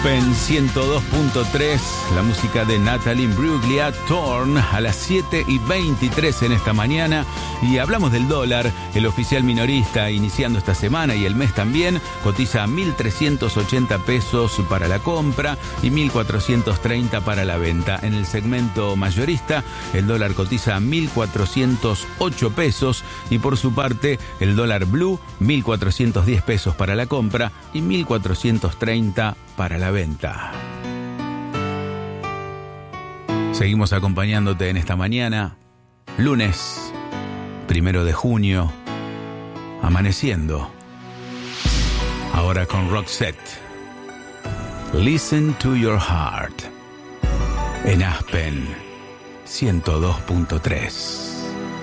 Aspen 102.3, la música de Natalie Imbruglia, Torn, a las 7:23 en esta mañana. Y hablamos del dólar. El oficial minorista, iniciando esta semana y el mes también, cotiza a 1.380 pesos para la compra y 1.430 para la venta. En el segmento mayorista, el dólar cotiza a 1.408 pesos y por su parte, el dólar blue, 1.410 pesos para la compra y 1.430 para la venta. Seguimos acompañándote en esta mañana, lunes 1 de junio, amaneciendo. Ahora con Roxette, Listen to Your Heart, en Aspen 102.3.